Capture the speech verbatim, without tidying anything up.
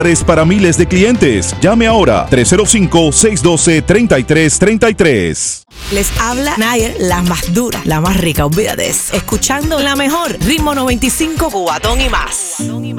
para miles de clientes. Llame ahora tres cero cinco, seis uno dos, tres tres tres tres. Les habla Nayer, la más dura, la más rica, olvídate eso. Escuchando la mejor, Ritmo noventa y cinco, Cubatón y más.